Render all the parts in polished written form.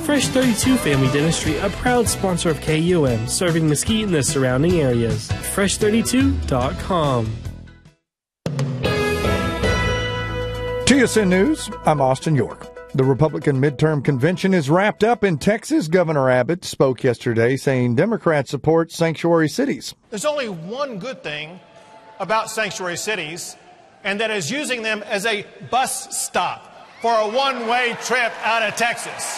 Fresh 32 Family Dentistry, a proud sponsor of KUM, serving Mesquite and the surrounding areas. Fresh32.com. TSN News, I'm Austin York. The Republican midterm convention is wrapped up in Texas. Governor Abbott spoke yesterday saying Democrats support sanctuary cities. There's only one good thing about sanctuary cities, and that is using them as a bus stop for a one-way trip out of Texas.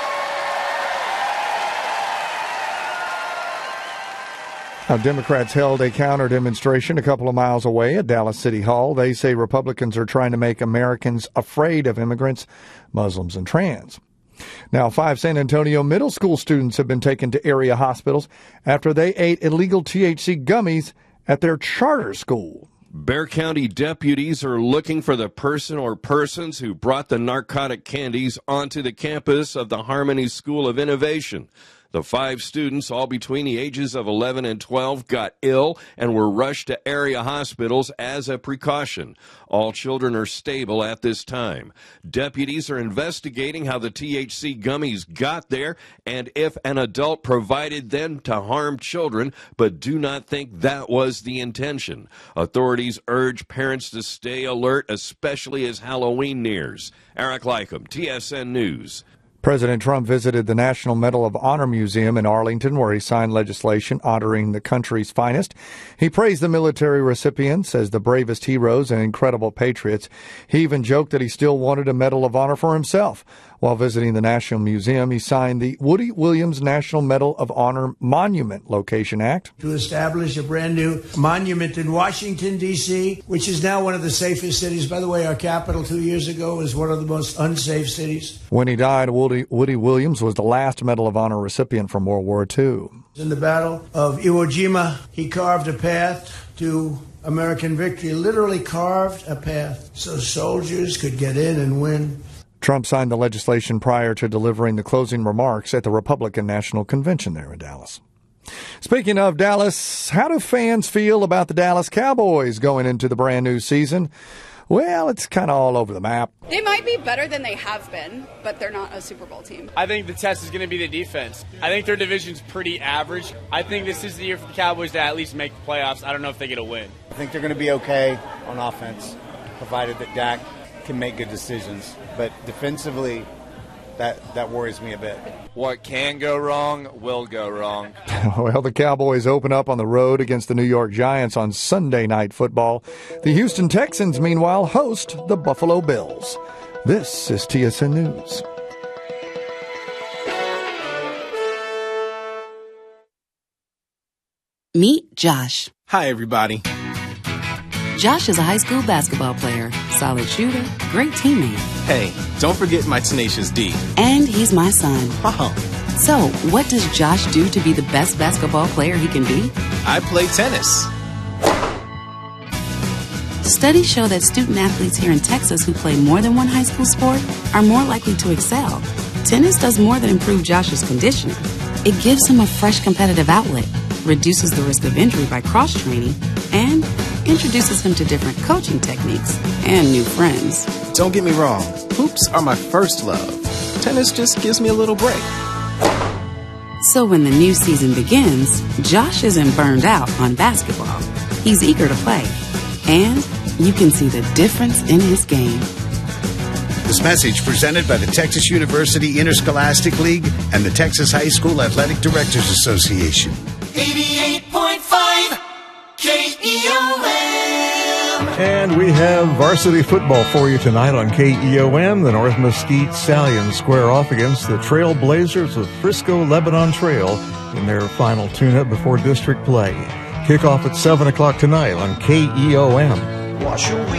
Now, Democrats held a counter demonstration a couple of miles away at Dallas City Hall. They say Republicans are trying to make Americans afraid of immigrants, Muslims, and trans. Now, 5 San Antonio middle school students have been taken to area hospitals after they ate illegal THC gummies at their charter school. Bexar County deputies are looking for the person or persons who brought the narcotic candies onto the campus of the Harmony School of Innovation. The 5 students, all between the ages of 11 and 12, got ill and were rushed to area hospitals as a precaution. All children are stable at this time. Deputies are investigating how the THC gummies got there and if an adult provided them to harm children, but do not think that was the intention. Authorities urge parents to stay alert, especially as Halloween nears. Eric Lycum, TSN News. President Trump visited the National Medal of Honor Museum in Arlington, where he signed legislation honoring the country's finest. He praised the military recipients as the bravest heroes and incredible patriots. He even joked that he still wanted a Medal of Honor for himself. While visiting the National Museum, he signed the Woody Williams National Medal of Honor Monument Location Act to establish a brand new monument in Washington, D.C., which is now one of the safest cities. By the way, our capital 2 years ago was one of the most unsafe cities. When he died, Woody Williams was the last Medal of Honor recipient from World War II. In the Battle of Iwo Jima, he carved a path to American victory, literally carved a path so soldiers could get in and win. Trump signed the legislation prior to delivering the closing remarks at the Republican National Convention there in Dallas. Speaking of Dallas, how do fans feel about the Dallas Cowboys going into the brand new season? Well, it's kind of all over the map. They might be better than they have been, but they're not a Super Bowl team. I think the test is going to be the defense. I think their division's pretty average. I think this is the year for the Cowboys to at least make the playoffs. I don't know if they get a win. I think they're going to be okay on offense, provided that Dak can make good decisions. But defensively, that worries me a bit. What can go wrong will go wrong. Well, the Cowboys open up on the road against the New York Giants on Sunday Night Football. The Houston Texans, meanwhile, host the Buffalo Bills. This is TSN News. Meet Josh. Hi, everybody. Josh is a high school basketball player, solid shooter, great teammate. Hey, don't forget my tenacious D. And he's my son. Oh. So, what does Josh do to be the best basketball player he can be? I play tennis. Studies show that student athletes here in Texas who play more than one high school sport are more likely to excel. Tennis does more than improve Josh's conditioning. It gives him a fresh competitive outlet, reduces the risk of injury by cross-training, and introduces him to different coaching techniques and new friends. Don't get me wrong, hoops are my first love. Tennis just gives me a little break. So when the new season begins, Josh isn't burned out on basketball. He's eager to play, and you can see the difference in his game. This message presented by the Texas University Interscholastic League and the Texas High School Athletic Directors Association. 88.5 KEOM. And we have varsity football for you tonight on KEOM. The North Mesquite Stallions square off against the Trailblazers of Frisco Lebanon Trail in their final tune-up before district play. Kickoff at 7 o'clock tonight on KEOM. Wash your